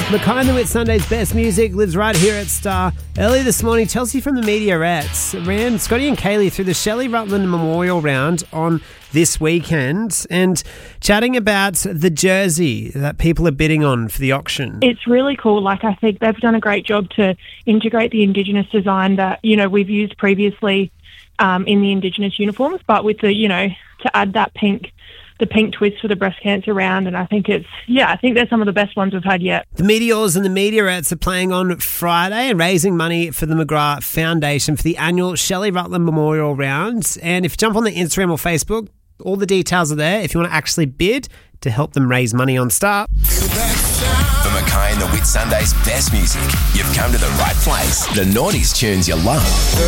Mackay and the Whitsundays' best music lives right here at Star. Early this morning, Chelsea from the Meteorettes ran Scotty and Kaylee through the Shelley Rutland Memorial Round on this weekend and chatting about the jersey that people are bidding on for the auction. It's really cool. I think they've done a great job to integrate the Indigenous design that, we've used previously in the Indigenous uniforms, but with the, to add that the pink twist for the breast cancer round, and I think they're some of the best ones we've had yet. The Meteors and the Meteorettes are playing on Friday and raising money for the McGrath Foundation for the annual Shelley Rutland Memorial Round. And if you jump on the Instagram or Facebook, all the details are there if you want to actually bid to help them raise money on Star. For Mackay and the Whitsundays' best music, you've come to the right place. The Naughties tunes you love.